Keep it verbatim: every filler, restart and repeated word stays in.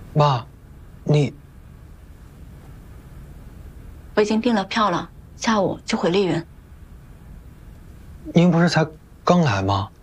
妈，你我已经订了票了，下午就回丽云。 您不是才刚来吗？